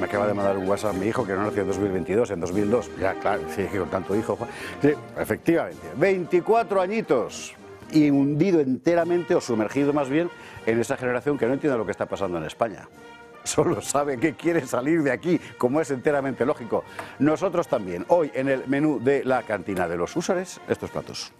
me acaba de mandar un WhatsApp mi hijo que no nació en 2022, en 2002. Ya, claro, sí, con tanto hijo. Sí, efectivamente, 24 añitos y hundido enteramente, o sumergido más bien, en esa generación que no entiende lo que está pasando en España. Solo sabe que quiere salir de aquí, como es enteramente lógico. Nosotros también. Hoy en el menú de la cantina de los húsares, estos platos.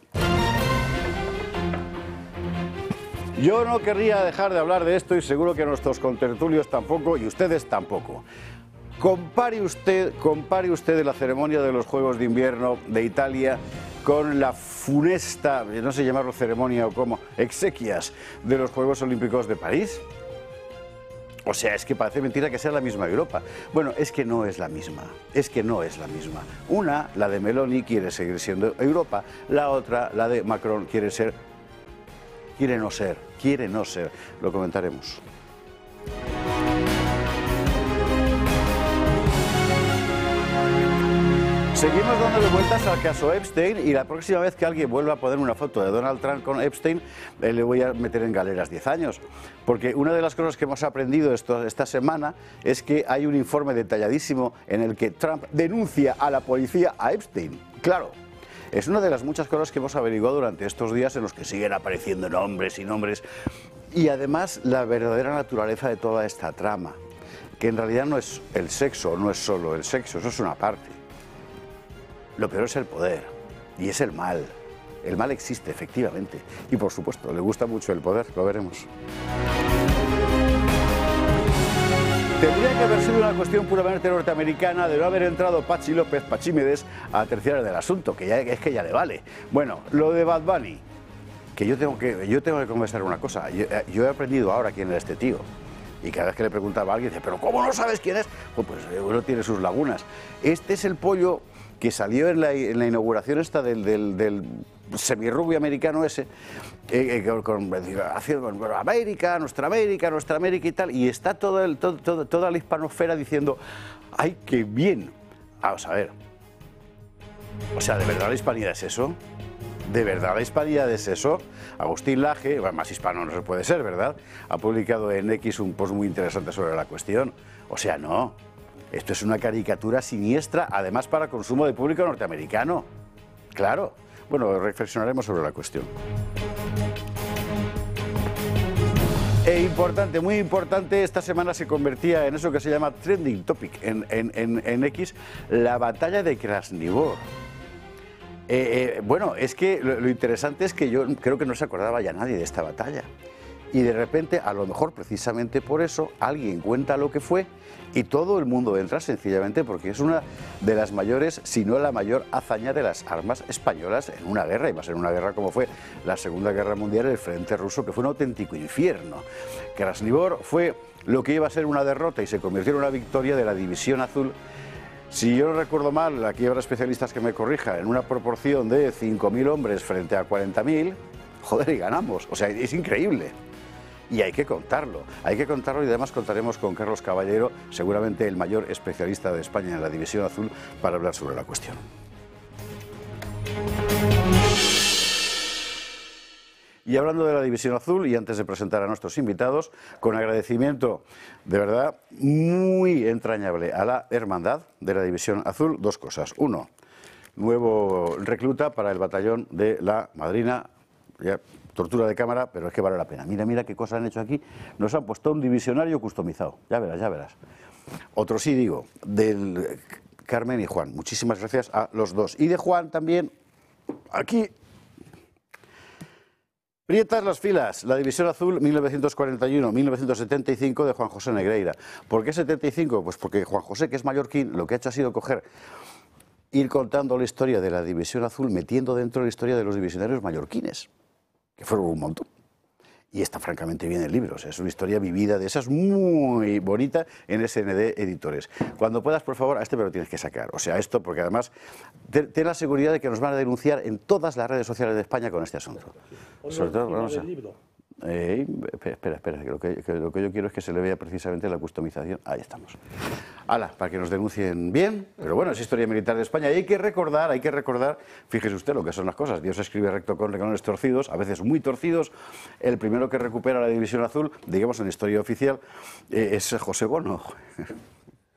Yo no querría dejar de hablar de esto y seguro que nuestros contertulios tampoco y ustedes tampoco. Compare usted la ceremonia de los Juegos de Invierno de Italia con la funesta, no sé llamarlo ceremonia o como, exequias de los Juegos Olímpicos de París. O sea, es que parece mentira que sea la misma Europa. Bueno, es que no es la misma. Es que no es la misma. Una, la de Meloni, quiere seguir siendo Europa. La otra, la de Macron, quiere no ser. Lo comentaremos. Seguimos dándole vueltas al caso Epstein y la próxima vez que alguien vuelva a poner una foto de Donald Trump con Epstein, le voy a meter en galeras 10 años. Porque una de las cosas que hemos aprendido esta semana es que hay un informe detalladísimo en el que Trump denuncia a la policía a Epstein. Claro. Es una de las muchas cosas que hemos averiguado durante estos días en los que siguen apareciendo nombres y nombres. Y además la verdadera naturaleza de toda esta trama, que en realidad no es el sexo, no es solo el sexo, eso es una parte. Lo peor es el poder y es el mal. El mal existe, efectivamente. Y por supuesto, le gusta mucho el poder, lo veremos. Tendría que haber sido una cuestión puramente norteamericana de no haber entrado Pachímedes a terciar del asunto, que ya le vale. Bueno, lo de Bad Bunny, que yo tengo que confesar una cosa. Yo he aprendido ahora quién era este tío. Y cada vez que le preguntaba a alguien, dice, ¿pero cómo no sabes quién es? Pues uno tiene sus lagunas. Este es el pollo que salió en la inauguración esta del semirrubio americano ese, haciendo América, nuestra América y tal, y está toda la hispanosfera diciendo, ¡ay, qué bien! Vamos a ver. O sea, ¿de verdad la hispanidad es eso? ¿De verdad la hispanidad es eso? Agustín Laje, más hispano no se puede ser, ¿verdad? Ha publicado en X un post muy interesante sobre la cuestión. O sea, no. Esto es una caricatura siniestra, además para consumo de público norteamericano. Claro. Bueno, reflexionaremos sobre la cuestión. Importante, muy importante, esta semana se convertía en eso que se llama trending topic en X, la batalla de Krasnivor. Bueno, es que lo interesante es que yo creo que no se acordaba ya nadie de esta batalla. Y de repente, a lo mejor precisamente por eso, alguien cuenta lo que fue y todo el mundo entra sencillamente porque es una de las mayores, si no la mayor hazaña de las armas españolas en una guerra, y más en una guerra como fue la Segunda Guerra Mundial, el frente ruso, que fue un auténtico infierno. Krasnivor fue lo que iba a ser una derrota y se convirtió en una victoria de la División Azul. Si yo no recuerdo mal, aquí habrá especialistas que me corrijan, en una proporción de 5.000 hombres frente a 40.000, joder, y ganamos. O sea, es increíble. Y hay que contarlo y además contaremos con Carlos Caballero, seguramente el mayor especialista de España en la División Azul, para hablar sobre la cuestión. Y hablando de la División Azul, y antes de presentar a nuestros invitados, con agradecimiento de verdad muy entrañable a la hermandad de la División Azul, dos cosas. Uno, nuevo recluta para el batallón de la Madrina, ya, tortura de cámara, pero es que vale la pena. Mira qué cosas han hecho aquí. Nos han puesto un divisionario customizado. Ya verás. Otro sí, digo, del Carmen y Juan. Muchísimas gracias a los dos. Y de Juan también, aquí. Prietas las filas, la División Azul 1941-1975 de Juan José Negreira. ¿Por qué 75? Pues porque Juan José, que es mallorquín, lo que ha hecho ha sido ir contando la historia de la División Azul, metiendo dentro la historia de los divisionarios mallorquines, que fueron un montón. Y está francamente bien el libro, o sea, es una historia vivida de esas muy bonita en SND Editores. Cuando puedas, por favor, a este me lo tienes que sacar. O sea, esto, porque además, ten la seguridad de que nos van a denunciar en todas las redes sociales de España con este asunto. Sobre todo, vamos a... Espera, que lo que yo quiero es que se le vea precisamente la customización. Ahí estamos. Hala, para que nos denuncien bien, pero bueno, es historia militar de España y hay que recordar, fíjese usted lo que son las cosas. Dios escribe recto con renglones torcidos, a veces muy torcidos. El primero que recupera la División Azul, digamos en la historia oficial, es José Bono.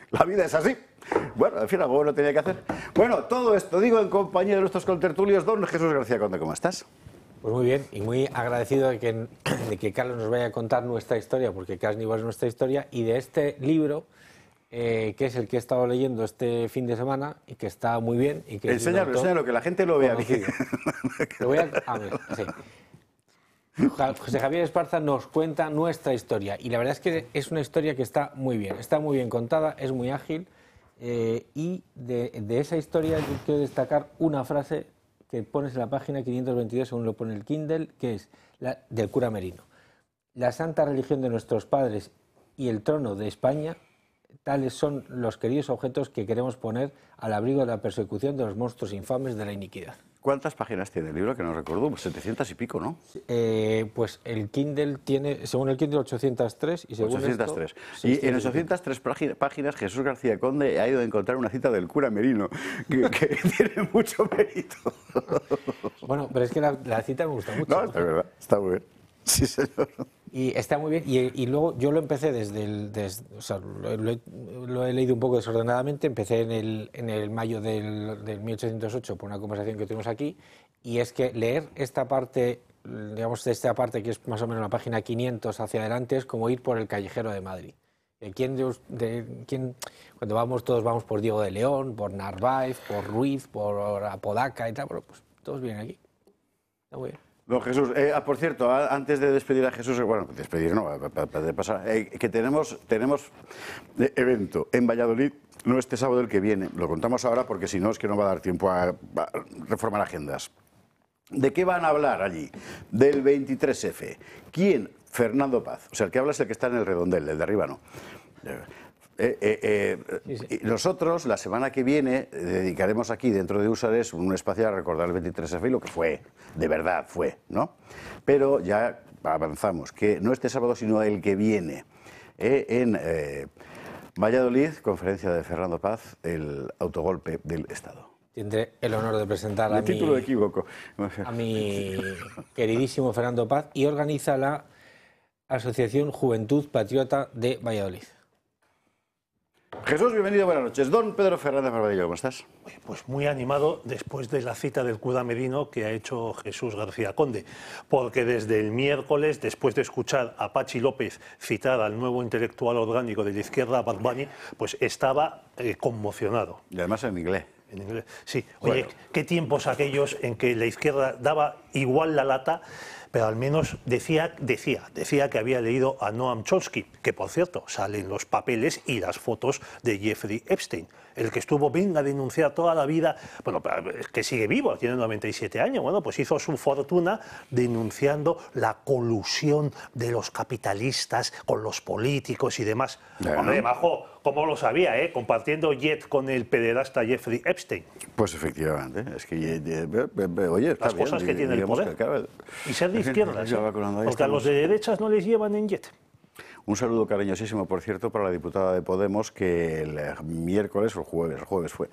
La vida es así. Bueno, en fin, algo bueno tenía que hacer. Bueno, todo esto digo en compañía de nuestros contertulios. Don Jesús García Conde, ¿cómo estás? Pues muy bien, y muy agradecido de que Carlos nos vaya a contar nuestra historia, porque Carnival es nuestra historia, y de este libro, que es el que he estado leyendo este fin de semana, y que está muy bien. Y que enséñalo, que la gente lo vea bien. Lo voy a ver, sí. José Javier Esparza nos cuenta nuestra historia, y la verdad es que es una historia que está muy bien contada, es muy ágil, y de esa historia yo quiero destacar una frase que pones en la página 522, según lo pone el Kindle, que es la del cura Merino. La santa religión de nuestros padres y el trono de España, tales son los queridos objetos que queremos poner al abrigo de la persecución de los monstruos infames de la iniquidad. ¿Cuántas páginas tiene el libro? Que no recuerdo, 700 y pico, ¿no? Pues el Kindle tiene, según el Kindle, 803 y según 803. Esto, y en 803 páginas Jesús García Conde ha ido a encontrar una cita del cura Merino, que tiene mucho mérito. Bueno, pero es que la cita me gusta mucho. No, es verdad, está muy bien. Sí, señor. Y está muy bien, y luego yo lo empecé o sea, lo he leído un poco desordenadamente, empecé en el mayo del 1808 por una conversación que tuvimos aquí, y es que leer esta parte, digamos, esta parte que es más o menos la página 500 hacia adelante, es como ir por el callejero de Madrid. Cuando todos vamos por Diego de León, por Narváez, por Ruiz, por Apodaca y tal, pero pues todos vienen aquí. Está muy bien. Don Jesús, por cierto, antes de despedir a Jesús, bueno, despedir no, para pasar, que tenemos evento en Valladolid, no este sábado el que viene, lo contamos ahora porque si no es que no va a dar tiempo a reformar agendas. ¿De qué van a hablar allí? Del 23F. ¿Quién? Fernando Paz. O sea, el que habla es el que está en el redondel, el de arriba no. Y nosotros, la semana que viene, dedicaremos aquí, dentro de Usares, un espacio a recordar el 23F y lo que fue, de verdad fue, ¿no? Pero ya avanzamos, que no este sábado, sino el que viene, en Valladolid, conferencia de Fernando Paz, el autogolpe del Estado. Tendré el honor de presentar a mi queridísimo Fernando Paz, y organiza la Asociación Juventud Patriota de Valladolid. Jesús, bienvenido, buenas noches. Don Pedro Fernández Barbadillo, ¿cómo estás? Pues muy animado después de la cita del cura Merino que ha hecho Jesús García Conde, porque desde el miércoles, después de escuchar a Pachi López citar al nuevo intelectual orgánico de la izquierda, Bad Bunny, pues estaba conmocionado. Y además en inglés. En inglés. Sí, oye, bueno. Qué tiempos aquellos en que la izquierda daba igual la lata, pero al menos decía que había leído a Noam Chomsky, que por cierto salen los papeles y las fotos de Jeffrey Epstein, el que estuvo bien a denunciar toda la vida, bueno, que sigue vivo, tiene 97 años, bueno, pues hizo su fortuna denunciando la colusión de los capitalistas con los políticos y demás. Hombre, majo, ¿cómo lo sabía, compartiendo jet con el pederasta Jeffrey Epstein? Pues efectivamente, es que, oye, está las bien, cosas que tiene el poder. Y ser de izquierdas, porque a los de derechas no les llevan en jet. Un saludo cariñosísimo, por cierto, para la diputada de Podemos, que el miércoles o el jueves fue,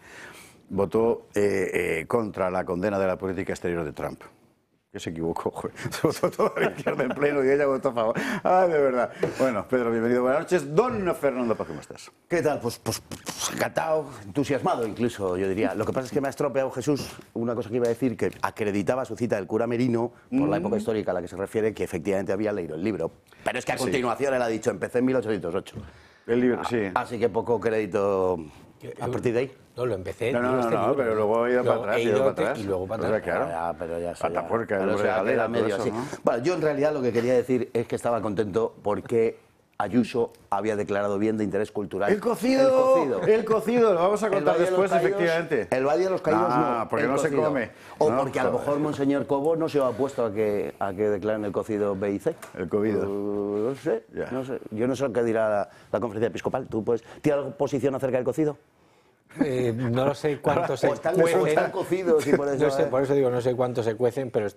votó contra la condena de la política exterior de Trump. Que se equivocó, se votó toda la izquierda en pleno y ella votó a favor. Ah, de verdad. Bueno, Pedro, bienvenido, buenas noches. Don Fernando Paz, ¿cómo estás? ¿Qué tal? Pues encantado, entusiasmado incluso, yo diría. Lo que pasa es que me ha estropeado Jesús una cosa que iba a decir, que acreditaba su cita del cura Merino por la época histórica a la que se refiere, que efectivamente había leído el libro. Pero es que a continuación él ha dicho, empecé en 1808. El libro, sí. Así que poco crédito a partir de ahí. No, lo empecé. No, pero luego he ido para atrás, y luego para atrás. Claro. Pero ya Patapuerca, el Galera, medio así. ¿No? Bueno, yo en realidad lo que quería decir es que estaba contento porque Ayuso había declarado bien de interés cultural. ¡El cocido! El cocido, lo vamos a contar después, efectivamente. El Valle de los Caídos no. Porque no se come. O porque a lo mejor Monseñor Cobo no se ha opuesto a que declaren el cocido B y C. El covido. No sé. Yo no sé lo que dirá la conferencia episcopal. ¿Tú tienes alguna posición acerca del cocido? No lo sé cuántos se cuecen. Están cocidos y por eso, no sé, por eso digo, no sé cuántos se cuecen, pero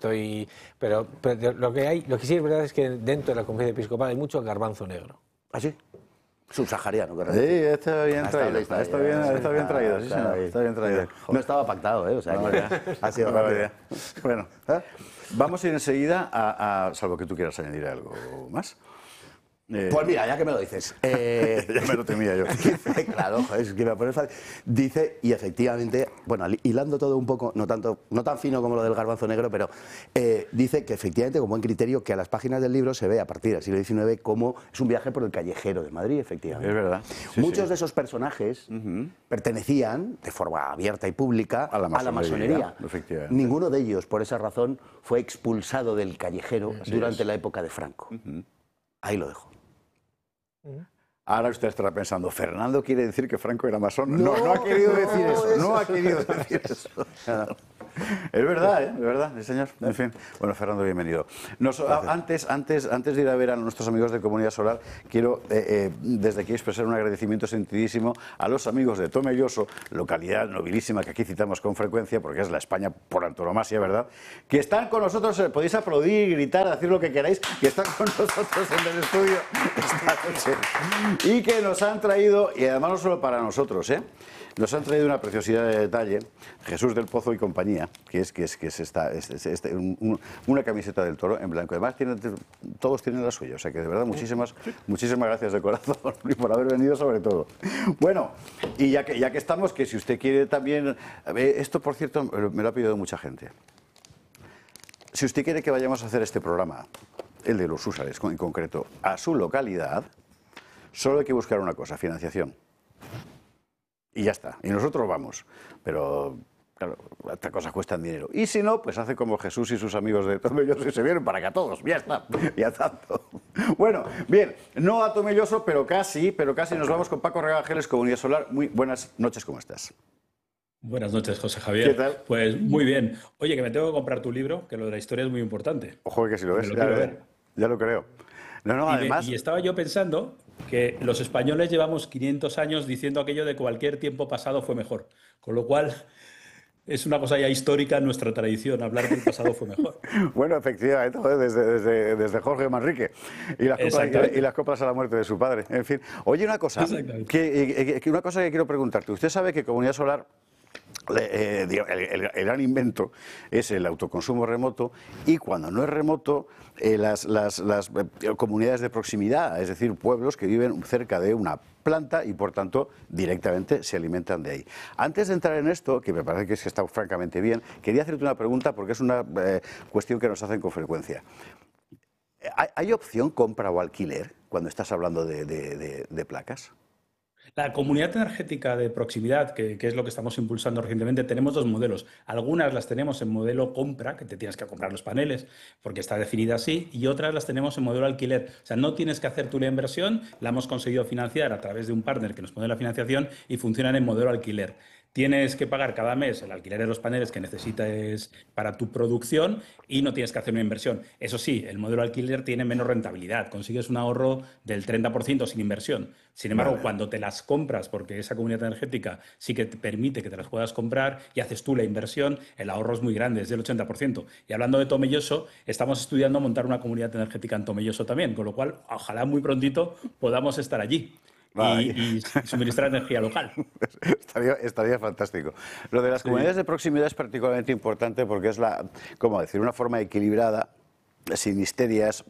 lo que sí es verdad es que dentro de la conferencia episcopal hay mucho garbanzo negro. ¿Ah, sí? Subsahariano, ¿verdad? Sí, está bien traído. Está bien traído, sí, señor. Está bien traído. No estaba pactado, o sea, ha sido rápido. Bueno, vamos a ir enseguida salvo que tú quieras añadir algo más. Pues mira, ya que me lo dices. Ya me lo temía yo. Claro, joder, es que me pone fácil. Dice, y efectivamente, bueno, hilando todo un poco, no tan fino como lo del garbanzo negro, pero dice que efectivamente, con buen criterio, que a las páginas del libro se ve a partir del siglo XIX como es un viaje por el callejero de Madrid, efectivamente. Es verdad. Sí, Muchos sí. de esos personajes pertenecían, de forma abierta y pública, A la masonería, efectivamente. Ninguno de ellos, por esa razón, fue expulsado del callejero durante la época de Franco. Ahí lo dejo. Ahora usted estará pensando, ¿Fernando quiere decir que Franco era masón? No, no ha querido decir eso. No ha querido decir eso. Es verdad, es verdad, sí, señor. En fin. Bueno, Fernando, bienvenido. Antes de ir a ver a nuestros amigos de Comunidad Solar, quiero desde aquí expresar un agradecimiento sentidísimo a los amigos de Tomelloso, localidad nobilísima que aquí citamos con frecuencia, porque es la España por antonomasia, ¿verdad? Que están con nosotros, podéis aplaudir, gritar, decir lo que queráis, que están con nosotros en el estudio esta noche. Y que nos han traído, y además no solo para nosotros, nos han traído una preciosidad de detalle, Jesús del Pozo y compañía, que es una camiseta del Toro en blanco. Además, todos tienen la suya, o sea que de verdad muchísimas gracias de corazón y por haber venido sobre todo. Bueno, y ya que estamos, que si usted quiere también, esto por cierto me lo ha pedido mucha gente. Si usted quiere que vayamos a hacer este programa, el de los Húsares en concreto, a su localidad, solo hay que buscar una cosa, financiación. Y ya está. Y nosotros vamos. Pero, claro, estas cosas cuestan dinero. Y si no, pues hace como Jesús y sus amigos de Tomelloso y se vienen para acá todos. Ya está. Ya tanto. Bueno, bien. No a Tomelloso, pero casi nos vamos con Paco Regageles, Comunidad Solar. Muy buenas noches, ¿cómo estás? Buenas noches, José Javier. ¿Qué tal? Pues muy bien. Oye, que me tengo que comprar tu libro, que lo de la historia es muy importante. Ojo que si lo ves, Me lo quiero ver. ya lo creo. No, además... Y estaba yo pensando que los españoles llevamos 500 años diciendo aquello de que cualquier tiempo pasado fue mejor. Con lo cual, es una cosa ya histórica en nuestra tradición, hablar del pasado fue mejor. Bueno, efectivamente, desde Jorge Manrique y las coplas a la muerte de su padre. En fin, oye, una cosa que quiero preguntarte. Usted sabe que Comunidad Solar... el gran invento es el autoconsumo remoto y cuando no es remoto las comunidades de proximidad, es decir, pueblos que viven cerca de una planta y por tanto directamente se alimentan de ahí. Antes de entrar en esto, que me parece que está francamente bien, quería hacerte una pregunta porque es una cuestión que nos hacen con frecuencia. ¿Hay opción compra o alquiler cuando estás hablando de placas? La comunidad energética de proximidad, que es lo que estamos impulsando recientemente, tenemos dos modelos. Algunas las tenemos en modelo compra, que te tienes que comprar los paneles porque está definida así, y otras las tenemos en modelo alquiler. O sea, no tienes que hacer tú la inversión, la hemos conseguido financiar a través de un partner que nos pone la financiación y funcionan en modelo alquiler. Tienes que pagar cada mes el alquiler de los paneles que necesitas para tu producción y no tienes que hacer una inversión. Eso sí, el modelo alquiler tiene menos rentabilidad, consigues un ahorro del 30% sin inversión. Sin embargo, cuando te las compras, porque esa comunidad energética sí que te permite que te las puedas comprar y haces tú la inversión, el ahorro es muy grande, es del 80%. Y hablando de Tomelloso, estamos estudiando montar una comunidad energética en Tomelloso también, con lo cual ojalá muy prontito podamos estar allí. Y suministrar energía local. Estaría fantástico. Lo de las comunidades de proximidad es particularmente importante porque es una forma equilibrada, sin histerias,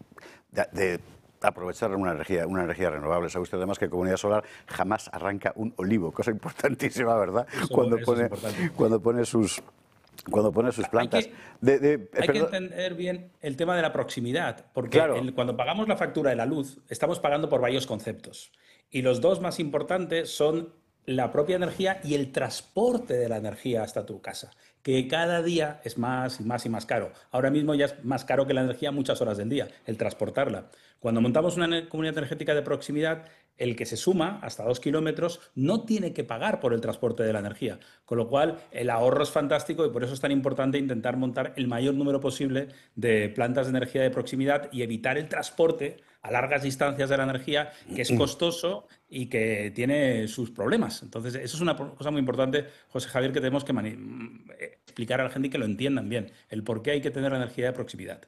de aprovechar una energía renovable. Sabe usted además que Comunidad Solar jamás arranca un olivo, cosa importantísima, ¿verdad? Cuando pone sus plantas. Hay que entender bien el tema de la proximidad, porque cuando pagamos la factura de la luz, estamos pagando por varios conceptos. Y los dos más importantes son la propia energía y el transporte de la energía hasta tu casa, que cada día es más y más y más caro. Ahora mismo ya es más caro que la energía muchas horas del día, el transportarla. Cuando montamos una comunidad energética de proximidad, el que se suma hasta 2 kilómetros no tiene que pagar por el transporte de la energía, con lo cual el ahorro es fantástico y por eso es tan importante intentar montar el mayor número posible de plantas de energía de proximidad y evitar el transporte a largas distancias de la energía, que es costoso y que tiene sus problemas. Entonces, eso es una cosa muy importante, José Javier, que tenemos que explicar a la gente y que lo entiendan bien, el por qué hay que tener la energía de proximidad.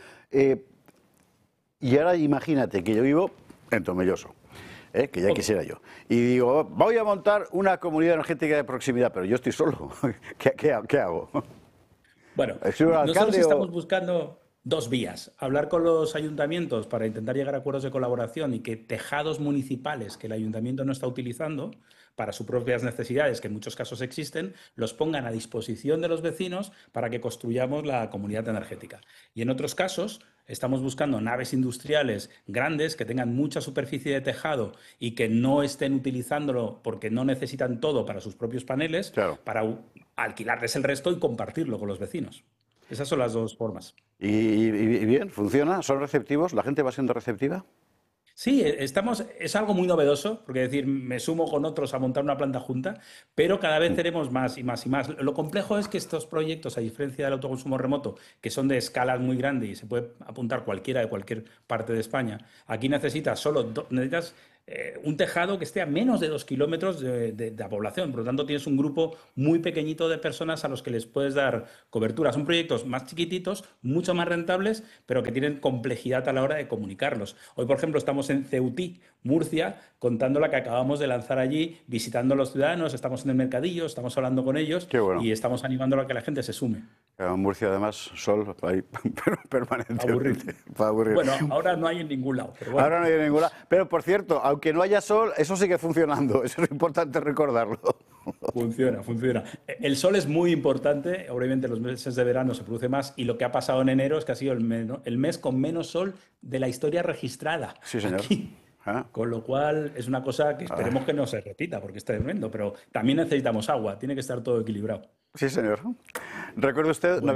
Y ahora imagínate que yo vivo en Tomelloso. Que ya quisiera yo. Y digo, voy a montar una comunidad energética de proximidad, pero yo estoy solo. ¿Qué hago? Bueno, nosotros estamos buscando Dos vías. Hablar con los ayuntamientos para intentar llegar a acuerdos de colaboración y que tejados municipales que el ayuntamiento no está utilizando para sus propias necesidades, que en muchos casos existen, los pongan a disposición de los vecinos para que construyamos la comunidad energética. Y en otros casos estamos buscando naves industriales grandes que tengan mucha superficie de tejado y que no estén utilizándolo porque no necesitan todo para sus propios paneles, claro, para alquilarles el resto y compartirlo con los vecinos. Esas son las dos formas. Y bien, ¿funciona? ¿Son receptivos? ¿La gente va siendo receptiva? Sí, es algo muy novedoso, porque decir, me sumo con otros a montar una planta junta, pero cada vez tenemos más y más y más. Lo complejo es que estos proyectos, a diferencia del autoconsumo remoto, que son de escalas muy grandes y se puede apuntar cualquiera de cualquier parte de España, aquí necesitas un tejado que esté a menos de 2 kilómetros de la población. Por lo tanto, tienes un grupo muy pequeñito de personas a los que les puedes dar cobertura. Son proyectos más chiquititos, mucho más rentables, pero que tienen complejidad a la hora de comunicarlos. Hoy, por ejemplo, estamos en Ceutí, Murcia, contando la que acabamos de lanzar allí, visitando a los ciudadanos, estamos en el mercadillo, estamos hablando con ellos. Qué bueno. Y estamos animando a que la gente se sume. En Murcia, además, sol ahí, permanentemente. Aburrir. Para aburrir. Bueno, ahora no hay en ningún lado. Pero bueno. Ahora no hay en ningún lado. Pero, por cierto, aunque no haya sol, eso sigue funcionando. Eso es importante recordarlo. Funciona. El sol es muy importante. Obviamente, los meses de verano se produce más. Y lo que ha pasado en enero es que ha sido el mes con menos sol de la historia registrada. Sí, señor. Aquí. Con lo cual, es una cosa que esperemos que no se repita, porque es tremendo. Pero también necesitamos agua. Tiene que estar todo equilibrado. Sí, señor. Recuerde usted, bueno.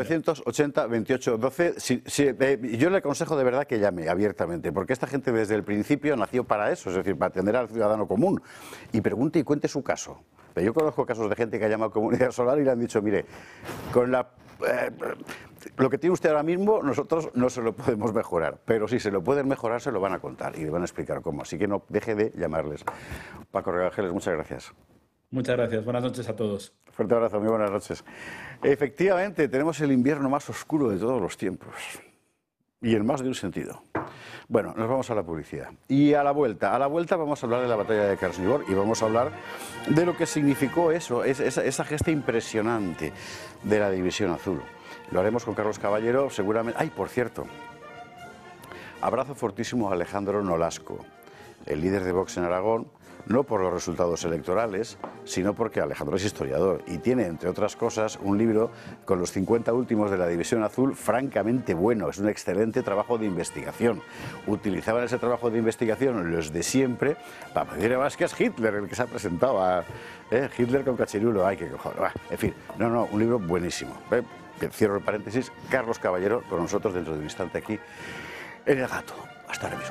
980-28-12. Yo le aconsejo de verdad que llame abiertamente, porque esta gente desde el principio nació para eso, es decir, para atender al ciudadano común. Y pregunte y cuente su caso. Pero yo conozco casos de gente que ha llamado a Comunidad Solar y le han dicho, mire, con lo que tiene usted ahora mismo, nosotros no se lo podemos mejorar, pero si se lo pueden mejorar, se lo van a contar y le van a explicar cómo. Así que no deje de llamarles. Paco Regageles, muchas gracias. Muchas gracias. Buenas noches a todos. Fuerte abrazo, muy buenas noches. Efectivamente, tenemos el invierno más oscuro de todos los tiempos. Y en más de un sentido. Bueno, nos vamos a la publicidad. Y a la vuelta vamos a hablar de la batalla de Krasnivor y vamos a hablar de lo que significó eso, esa gesta impresionante de la División Azul. Lo haremos con Carlos Caballero, seguramente. ¡Ay, por cierto! Abrazo fortísimo a Alejandro Nolasco, el líder de Vox en Aragón, no por los resultados electorales, sino porque Alejandro es historiador y tiene, entre otras cosas, un libro con los 50 últimos de la División Azul francamente bueno. Es un excelente trabajo de investigación. Utilizaban ese trabajo de investigación los de siempre para decir además que es Hitler el que se ha presentado a Hitler con cachirulo. ¡Ay, qué cojones! En fin, un libro buenísimo. Cierro el paréntesis. Carlos Caballero con nosotros dentro de un instante aquí en El Gato. Hasta ahora mismo.